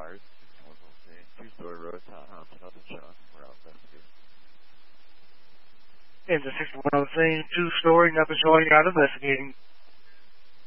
fires. 2-story road townhouse, nothing shown. We're out investigating. It's a 61 on the scene, 2-story, nothing showing, out investigating.